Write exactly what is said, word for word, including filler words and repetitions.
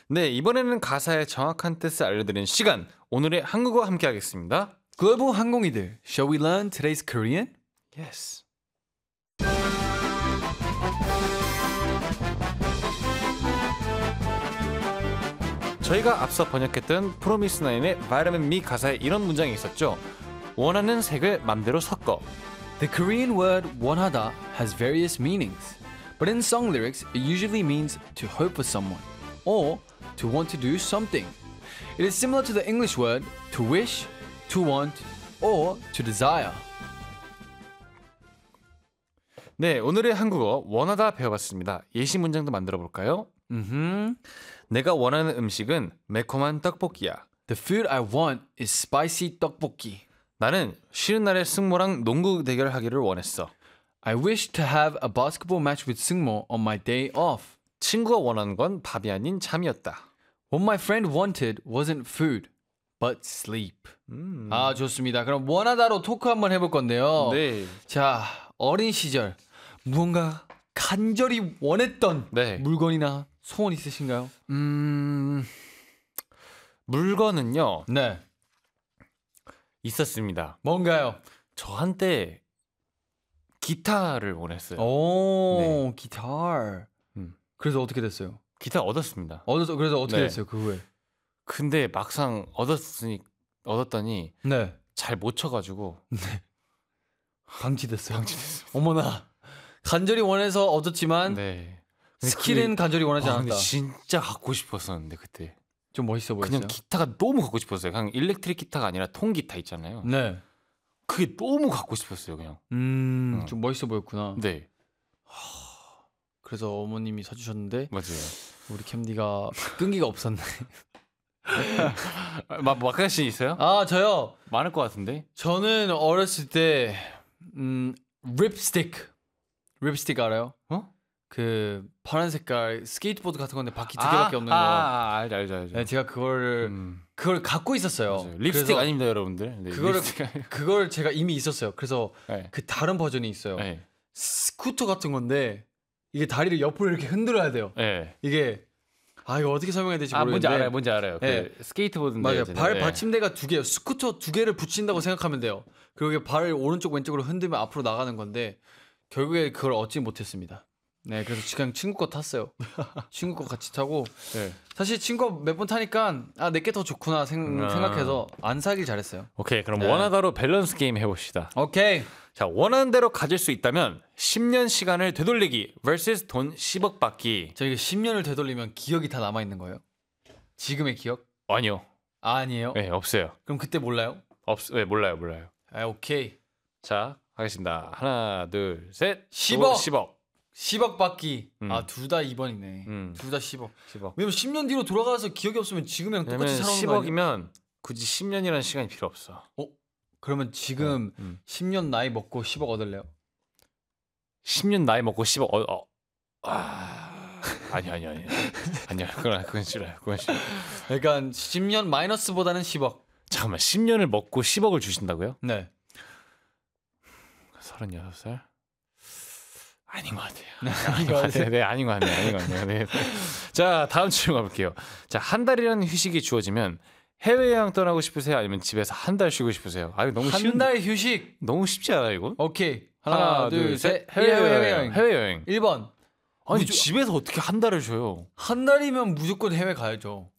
네, 이번에는 가사의 정확한 뜻을 알려드리는 시간. 오늘의 한국어 함께 하겠습니다. 글로벌 항공이들, shall we learn today's Korean? Yes. 저희가 앞서 번역했던 프로미스나인의 바이러맨 미 가사에 이런 문장이 있었죠. 원하는 색을 맘대로 섞어. The Korean word 원하다 has various meanings, but in song lyrics it usually means to hope for someone or to want to do something. It is similar to the English word to wish, to want, or to desire. 네, 오늘의 한국어 원하다 배워봤습니다. 예시 문장도 만들어 볼까요? Mm-hmm. 내가 원하는 음식은 매콤한 떡볶이야. The food I want is spicy 떡볶이. 나는 쉬는 날에 승모랑 농구 대결하기를 원했어. I wish to have a basketball match with 승모 on my day off. 친구가 원하는 건 밥이 아닌 잠이었다. What my friend wanted wasn't food, but sleep. 음. 아, 좋습니다. 그럼 원하다로 토크 한번 해볼 건데요. 네. 자, 어린 시절 무언가 간절히 원했던 네. 물건이나 소원 있으신가요? 음. 물건은요. 네. 있었습니다. 뭔가요? 저 한때 기타를 원했어요. 오, 네. 기타. 음. 그래서 어떻게 됐어요? 기타 얻었습니다. 얻어서 그래서 어떻게 네. 됐어요? 그 후에? 근데 막상 얻었으니 얻었더니 네. 잘 못 쳐가지고 방치됐어요. 방치됐어요. 어머나. 간절히 원해서 얻었지만 네. 스킬은 간절히 원하지 아, 않았다. 근데 진짜 갖고 싶었었는데 그때. 좀 멋있어 보였어요. 그냥 기타가 너무 갖고 싶었어요. 그냥 일렉트릭 기타가 아니라 통기타 있잖아요. 네. 그게 너무 갖고 싶었어요, 그냥. 음, 어. 좀 멋있어 보였구나. 네, 그래서 어머님이 사주셨는데 맞아요. 우리 캠디가 끈기가 없었네. 막 마카 씨 있어요? 아, 저요. 많을 것 같은데. 저는 어렸을 때 음, 립스틱. 립스틱 알아요? 어? 그 파란 색깔 스케이트보드 같은 건데 바퀴 두 아, 개밖에 없는 거. 아, 알죠, 알죠, 알죠. 네, 제가 그거를 음, 그걸 갖고 있었어요. 맞아요. 립스틱 그래서 아닙니다, 여러분들. 네, 그거를 립스틱 아니- 그걸 제가 이미 있었어요. 그래서 네. 그 다른 버전이 있어요. 네. 스쿠터 같은 건데 이게 다리를 옆으로 이렇게 흔들어야 돼요. 네. 이게 아 이거 어떻게 설명해야 될지 아, 뭔지 모르겠는데 알아요, 뭔지 알아요. 네. 그 스케이트보드인데. 맞아요. 이제. 발 네. 받침대가 두 개예요. 스쿠터 두 개를 붙인다고 생각하면 돼요. 그리고 이게 발을 오른쪽 왼쪽으로 흔들면 앞으로 나가는 건데 결국에 그걸 얻지 못했습니다. 네, 그래서 그냥 친구 거 탔어요. 친구 거 같이 타고 네. 사실 친구 몇 번 타니까 아 내게 더 좋구나 생, 아. 생각해서 안 사길 잘했어요. 오케이, 그럼 네. 원하다로 밸런스 게임 해봅시다. 오케이. 자, 원하는 대로 가질 수 있다면 십 년 시간을 되돌리기 vs 돈 십억 받기. 저 이게 십 년을 되돌리면 기억이 다 남아 있는 거예요? 지금의 기억? 아니요. 아, 아니에요? 네, 없어요. 그럼 그때 몰라요? 없, 네, 몰라요, 몰라요. 아, 오케이. 자, 하겠습니다. 하나, 둘, 셋. 십억. 오, 십억. 십억 받기. 음. 아, 둘 다 이 번이네. 음. 둘 다 십억. 십억. 왜냐면 십 년 뒤로 돌아가서 기억이 없으면 지금이랑 똑같이 왜냐면 살아오는 거 아니야? 십억이면 굳이 십 년이라는 시간이 필요 없어. 어? 그러면 지금 음. 십 년 나이 먹고 십억 얻을래요? 십 년 나이 먹고 십억. 어, 어. 아. 아니 아니 아니. 아니야. 그건 그건 싫어요. 그건 싫어. 그러니까 십 년 마이너스보다는 십억. 잠깐만. 십 년을 먹고 십억을 주신다고요? 네. 서른여섯 살? 아닌 것 같아요. 아닌 것 같아요. 네, 아닌 것 같네요. 아닌 것 같네요. 네. 자, 다음 질문 가볼게요. 자, 한 달이라는 휴식이 주어지면 해외여행 떠나고 싶으세요? 아니면 집에서 한 달 쉬고 싶으세요? 아, 이거 너무 쉬운. 한 달 휴식. 너무 쉽지 않아 이거? 오케이. 하나, 둘, 셋. 해외여행. 해외여행. 해외여행. 일 번. 아니 무조- 집에서 어떻게 한 달을 쉬어요? 한 달이면 무조건 해외 가야죠.